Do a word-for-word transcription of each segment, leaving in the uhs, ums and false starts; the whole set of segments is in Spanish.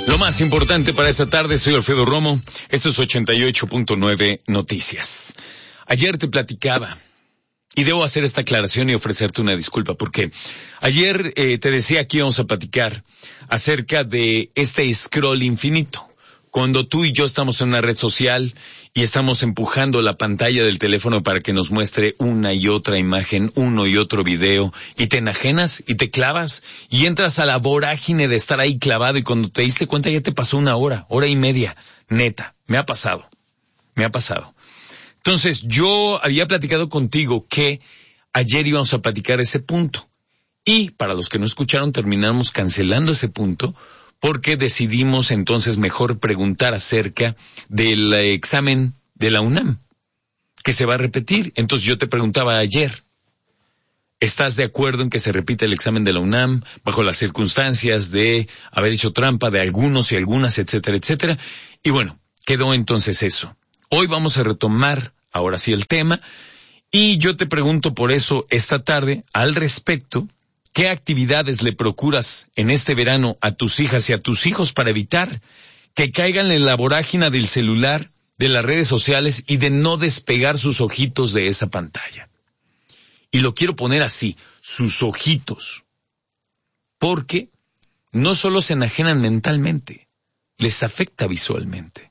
Lo más importante para esta tarde, soy Alfredo Romo, esto es ochenta y ocho punto nueve Noticias. Ayer te platicaba, y debo hacer esta aclaración y ofrecerte una disculpa, porque ayer eh, te decía que íbamos a platicar acerca de este scroll infinito. Cuando tú y yo estamos en una red social y estamos empujando la pantalla del teléfono para que nos muestre una y otra imagen, uno y otro video, y te enajenas y te clavas y entras a la vorágine de estar ahí clavado y cuando te diste cuenta ya te pasó una hora, hora y media. Neta, me ha pasado, me ha pasado. Entonces yo había platicado contigo que ayer íbamos a platicar ese punto y para los que no escucharon terminamos cancelando ese punto porque decidimos entonces mejor preguntar acerca del examen de la UNAM, que se va a repetir. Entonces yo te preguntaba ayer, ¿estás de acuerdo en que se repita el examen de la UNAM bajo las circunstancias de haber hecho trampa de algunos y algunas, etcétera, etcétera? Y bueno, quedó entonces eso. Hoy vamos a retomar ahora sí el tema y yo te pregunto por eso esta tarde al respecto. ¿Qué actividades le procuras en este verano a tus hijas y a tus hijos para evitar que caigan en la vorágine del celular, de las redes sociales y de no despegar sus ojitos de esa pantalla? Y lo quiero poner así, sus ojitos. Porque no solo se enajenan mentalmente, les afecta visualmente.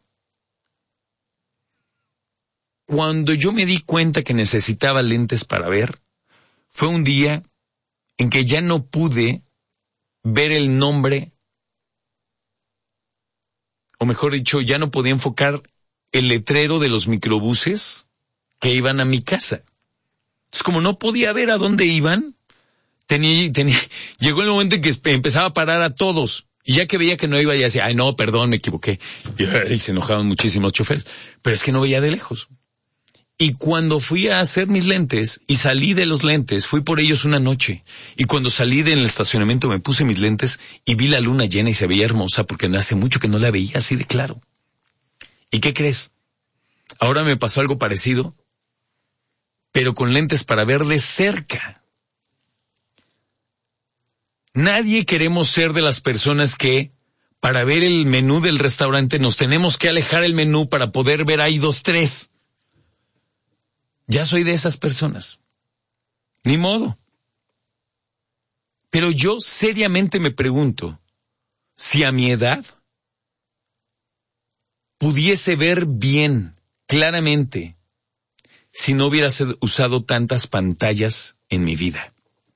Cuando yo me di cuenta que necesitaba lentes para ver, fue un día en que ya no pude ver el nombre, o mejor dicho, ya no podía enfocar el letrero de los microbuses que iban a mi casa. Entonces, como no podía ver a dónde iban, tenía, tenía, llegó el momento en que empezaba a parar a todos, y ya que veía que no iba, ya decía, ay no, perdón, me equivoqué, y, y se enojaban muchísimo los choferes, pero es que no veía de lejos. Y cuando fui a hacer mis lentes y salí de los lentes, fui por ellos una noche. Y cuando salí del estacionamiento me puse mis lentes y vi la luna llena y se veía hermosa porque hace mucho que no la veía así de claro. ¿Y qué crees? Ahora me pasó algo parecido, pero con lentes para ver de cerca. Nadie queremos ser de las personas que para ver el menú del restaurante nos tenemos que alejar el menú para poder ver ahí dos, tres. Ya soy de esas personas. Ni modo. Pero yo seriamente me pregunto si a mi edad pudiese ver bien, claramente, si no hubiera usado tantas pantallas en mi vida.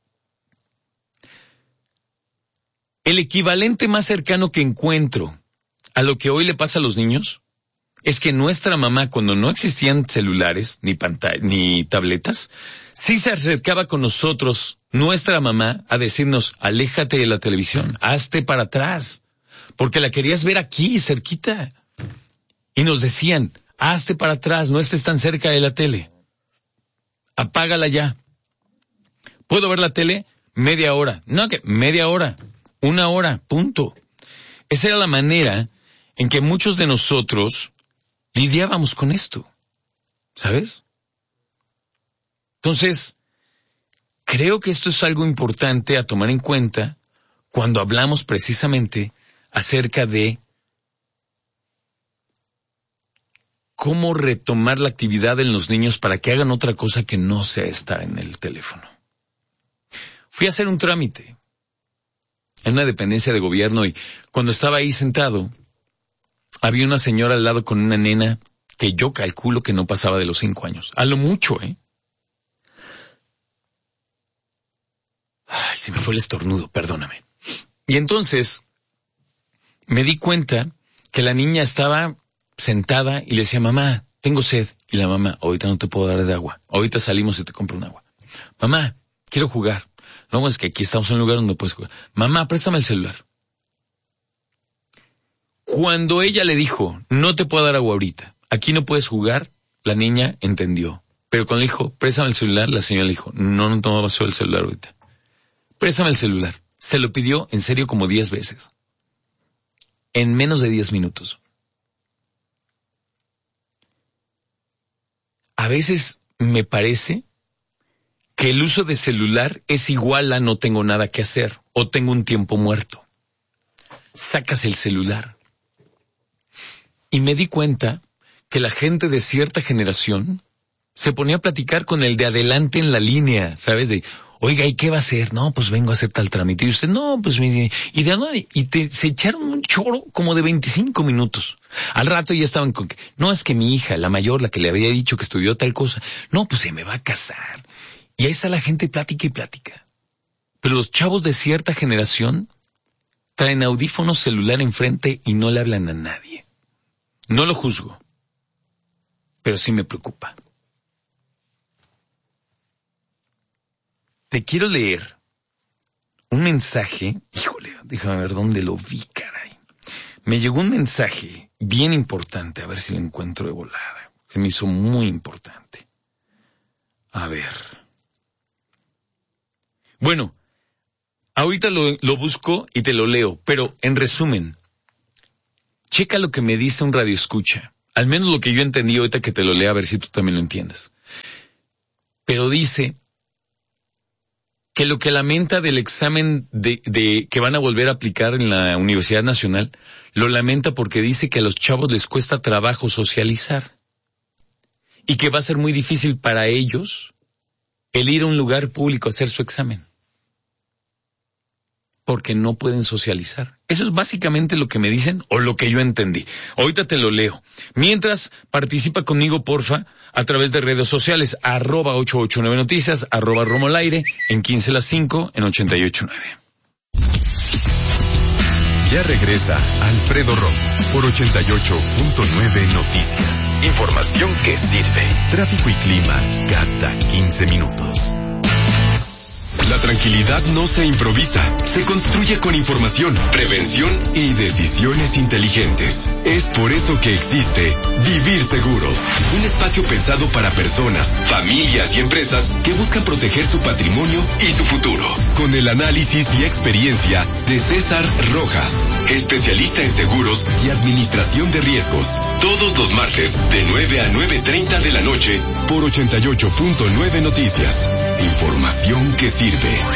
El equivalente más cercano que encuentro a lo que hoy le pasa a los niños es que nuestra mamá, cuando no existían celulares, ni pantalla, ni tabletas, sí se acercaba con nosotros, nuestra mamá, a decirnos, aléjate de la televisión, hazte para atrás, porque la querías ver aquí, cerquita. Y nos decían, hazte para atrás, no estés tan cerca de la tele. Apágala ya. ¿Puedo ver la tele? Media hora. No, que media hora. Una hora, punto. Esa era la manera en que muchos de nosotros lidiábamos con esto, ¿sabes? Entonces, creo que esto es algo importante a tomar en cuenta cuando hablamos precisamente acerca de cómo retomar la actividad en los niños para que hagan otra cosa que no sea estar en el teléfono. Fui a hacer un trámite en una dependencia de gobierno y cuando estaba ahí sentado, había una señora al lado con una nena que yo calculo que no pasaba de los cinco años. A lo mucho, ¿eh? Ay, se me fue el estornudo, perdóname. Y entonces me di cuenta que la niña estaba sentada y le decía, mamá, tengo sed. Y la mamá, ahorita no te puedo dar de agua. Ahorita salimos y te compro un agua. Mamá, quiero jugar. No, es que aquí estamos en un lugar donde no puedes jugar. Mamá, préstame el celular. Cuando ella le dijo, no te puedo dar agua ahorita, aquí no puedes jugar, la niña entendió. Pero cuando le dijo, préstame el celular, la señora le dijo, no, no tomaba el celular ahorita. Préstame el celular. Se lo pidió en serio como diez veces. En menos de diez minutos. A veces me parece que el uso de celular es igual a no tengo nada que hacer o tengo un tiempo muerto. sacas el celular. Y me di cuenta que la gente de cierta generación se ponía a platicar con el de adelante en la línea, ¿sabes? De, oiga, ¿y qué va a hacer? No, pues vengo a hacer tal trámite. Y usted, no, pues mire, y de no, y te, se echaron un choro como de veinticinco minutos. Al rato ya estaban con que, no, es que mi hija, la mayor, la que le había dicho que estudió tal cosa, no, pues se me va a casar. Y ahí está la gente plática y plática. Pero los chavos de cierta generación traen audífonos, celular enfrente y no le hablan a nadie. No lo juzgo, pero sí me preocupa. Te quiero leer un mensaje, híjole, déjame ver dónde lo vi, caray. Me llegó un mensaje bien importante, a ver si lo encuentro de volada. Se me hizo muy importante. A ver. Bueno, ahorita lo, lo busco y te lo leo, pero en resumen, checa lo que me dice un radioescucha. Al menos lo que yo entendí ahorita que te lo lea, a ver si tú también lo entiendes. Pero dice que lo que lamenta del examen de, de que van a volver a aplicar en la Universidad Nacional, lo lamenta porque dice que a los chavos les cuesta trabajo socializar y que va a ser muy difícil para ellos el ir a un lugar público a hacer su examen porque no pueden socializar. Eso es básicamente lo que me dicen o lo que yo entendí. Ahorita te lo leo. Mientras, participa conmigo, porfa, a través de redes sociales, arroba ochocientos ochenta y nueve Noticias, arroba Romo al Aire, en quince las cinco, en ochenta y ocho nueve. Ya regresa Alfredo Romo por ochenta y ocho punto nueve Noticias. Información que sirve. Tráfico y clima cada quince minutos. La tranquilidad no se improvisa, se construye con información, prevención y decisiones inteligentes. Es por eso que existe Vivir Seguros, un espacio pensado para personas, familias y empresas que buscan proteger su patrimonio y su futuro. Con el análisis y experiencia de César Rojas, especialista en seguros y administración de riesgos. Todos los martes de nueve a nueve treinta de la noche por ochenta y ocho punto nueve Noticias. Información que sirve.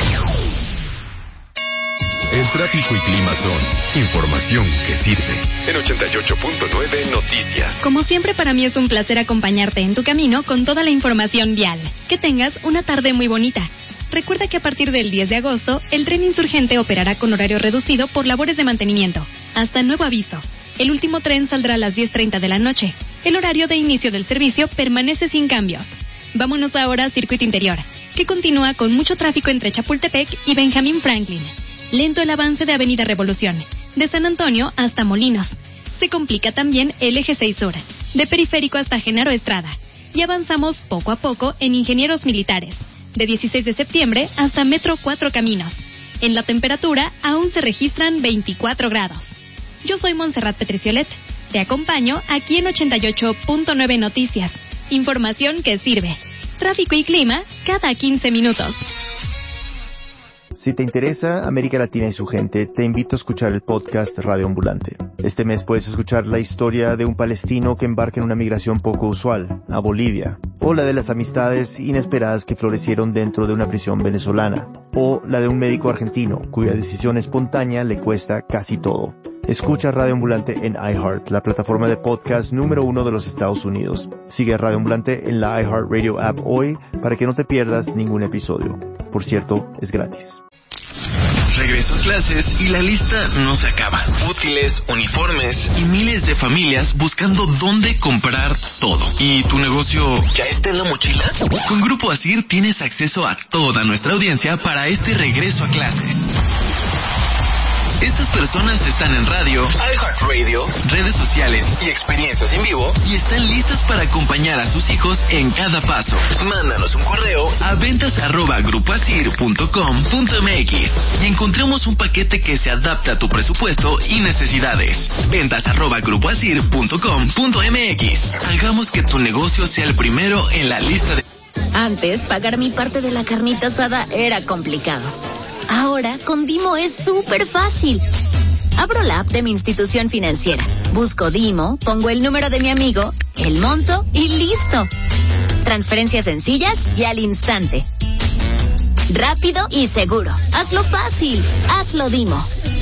El tráfico y clima son información que sirve. En ochenta y ocho punto nueve Noticias. Como siempre, para mí es un placer acompañarte en tu camino con toda la información vial. Que tengas una tarde muy bonita. Recuerda que a partir del diez de agosto, el tren Insurgente operará con horario reducido por labores de mantenimiento. Hasta nuevo aviso. El último tren saldrá a las diez treinta de la noche. El horario de inicio del servicio permanece sin cambios. Vámonos ahora a Circuito Interior, que continúa con mucho tráfico entre Chapultepec y Benjamín Franklin. Lento el avance de Avenida Revolución, de San Antonio hasta Molinos. Se complica también el eje seis Sur, de Periférico hasta Genaro Estrada. Y avanzamos poco a poco en Ingenieros Militares, de dieciséis de septiembre hasta Metro Cuatro Caminos. En la temperatura aún se registran veinticuatro grados. Yo soy Montserrat Petriciolet. Te acompaño aquí en ochenta y ocho punto nueve Noticias. Información que sirve. Tráfico y clima cada quince minutos. Si te interesa América Latina y su gente, te invito a escuchar el podcast Radio Ambulante. Este mes puedes escuchar la historia de un palestino que embarca en una migración poco usual, a Bolivia, o la de las amistades inesperadas que florecieron dentro de una prisión venezolana, o la de un médico argentino cuya decisión espontánea le cuesta casi todo. Escucha Radio Ambulante en iHeart, la plataforma de podcast número uno de los Estados Unidos. Sigue a Radio Ambulante en la iHeartRadio app hoy para que no te pierdas ningún episodio. Por cierto, es gratis. Regreso a clases y la lista no se acaba. Útiles, uniformes y miles de familias buscando dónde comprar todo. ¿Y tu negocio ya está en la mochila? Con Grupo Asir tienes acceso a toda nuestra audiencia para este regreso a clases. Estas personas están en radio, iHeartRadio, redes sociales y experiencias en vivo y están listas para acompañar a sus hijos en cada paso. Mándanos un correo a ventas arroba grupoasir punto com punto mx y encontremos un paquete que se adapte a tu presupuesto y necesidades. Ventas arroba grupoasir punto com punto mx. Hagamos que tu negocio sea el primero en la lista de... Antes, pagar mi parte de la carnita asada era complicado. Ahora, con Dimo es súper fácil. Abro la app de mi institución financiera, busco Dimo, pongo el número de mi amigo, el monto y listo. Transferencias sencillas y al instante. Rápido y seguro. Hazlo fácil. Hazlo Dimo.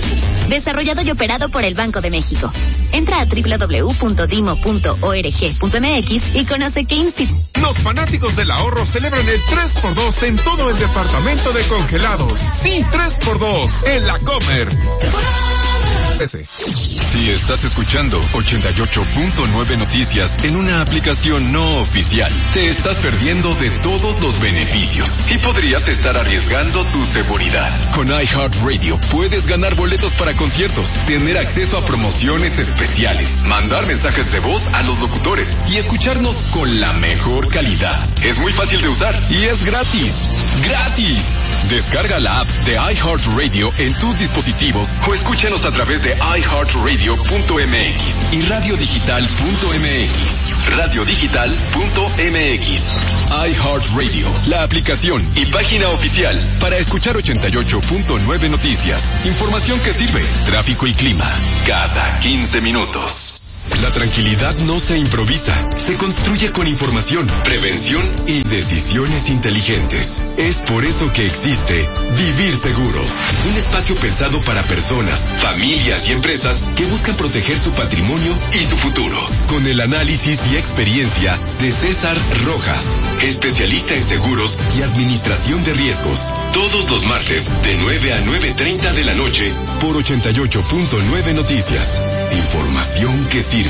Desarrollado y operado por el Banco de México. Entra a doble u doble u doble u punto dimo punto org punto m x y conoce qué instituto. Los fanáticos del ahorro celebran el tres por dos en todo el departamento de congelados. Sí, tres por dos en la Comer. Ese. Si estás escuchando ochenta y ocho punto nueve Noticias en una aplicación no oficial, te estás perdiendo de todos los beneficios y podrías estar arriesgando tu seguridad. Con iHeartRadio puedes ganar boletos para conciertos, tener acceso a promociones especiales, mandar mensajes de voz a los locutores y escucharnos con la mejor calidad. Es muy fácil de usar y es gratis. ¡Gratis! Descarga la app de iHeartRadio en tus dispositivos o escúchanos a través de i heart radio punto m x y radio digital punto m x. radio digital punto m x. iHeartRadio, la aplicación y página oficial para escuchar ochenta y ocho punto nueve Noticias. Información que sirve. Tráfico y clima cada quince minutos. La tranquilidad no se improvisa, se construye con información, prevención y decisiones inteligentes. Es por eso que existe Vivir Seguros, un espacio pensado para personas, familias y empresas que buscan proteger su patrimonio y su futuro. Con el análisis y experiencia de César Rojas, especialista en seguros y administración de riesgos. Todos los martes de nueve a nueve treinta de la noche por ochenta y ocho punto nueve Noticias. Información que sirve.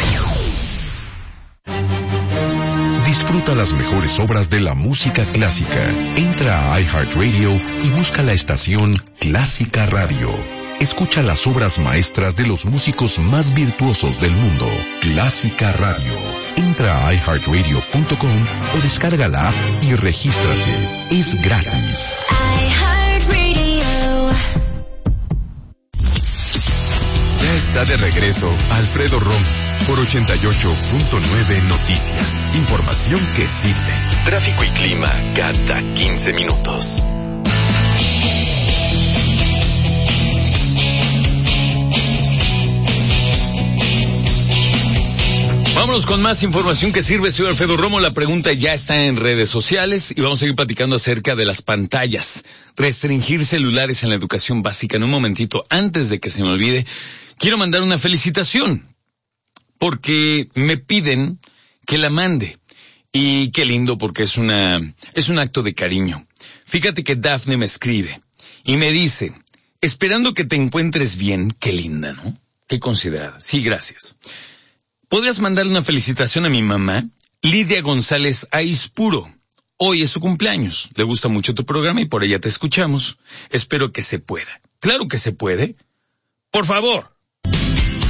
Disfruta las mejores obras de la música clásica. Entra a iHeartRadio y busca la estación Clásica Radio. Escucha las obras maestras de los músicos más virtuosos del mundo. Clásica Radio. Entra a i heart radio punto com o descarga la app y regístrate. Es gratis. iHeartRadio. Ya está de regreso Alfredo Romo por ochenta y ocho punto nueve Noticias. Información que sirve. Tráfico y clima cada quince minutos. Vámonos con más información que sirve, señor Alfredo Romo. La pregunta ya está en redes sociales y vamos a seguir platicando acerca de las pantallas. Restringir celulares en la educación básica. En un momentito, antes de que se me olvide, quiero mandar una felicitación porque me piden que la mande. Y qué lindo, porque es una, es un acto de cariño. Fíjate que Daphne me escribe y me dice, esperando que te encuentres bien, qué linda, ¿no? Qué considerada. Sí, gracias. ¿Podrías mandarle una felicitación a mi mamá, Lidia González Aispuro? Hoy es su cumpleaños. Le gusta mucho tu programa y por ella te escuchamos. Espero que se pueda. Claro que se puede. Por favor,